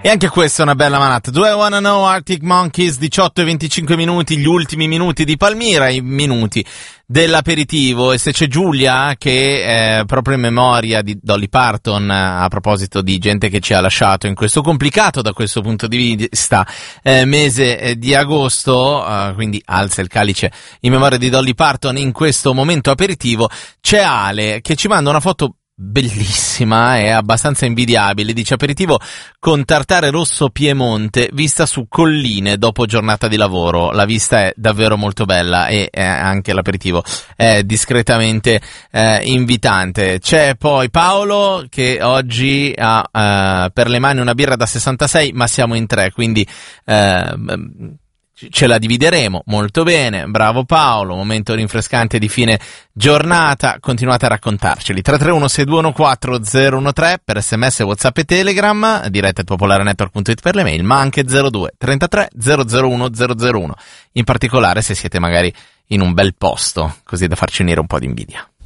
E anche questa è una bella manata. Do I Wanna Know, Arctic Monkeys, 18 e 25 minuti, gli ultimi minuti di Palmira, i minuti dell'aperitivo. E se c'è Giulia che proprio in memoria di Dolly Parton, a proposito di gente che ci ha lasciato in questo complicato da questo punto di vista mese di agosto, quindi alza il calice in memoria di Dolly Parton in questo momento aperitivo, c'è Ale che ci manda una foto bellissima, è abbastanza invidiabile, dice aperitivo con tartare rosso Piemonte, vista su colline dopo giornata di lavoro. La vista è davvero molto bella e anche l'aperitivo è discretamente invitante. C'è poi Paolo che oggi ha per le mani una birra da 66, ma siamo in 3, quindi ce la divideremo molto bene. Bravo Paolo, momento rinfrescante di fine giornata. Continuate a raccontarceli. 331-6214-013 per sms, whatsapp e telegram, diretta@popolarenetwork.it per le mail, ma anche 02 33 001 001, in particolare se siete magari in un bel posto, così da farci unire un po' di invidia.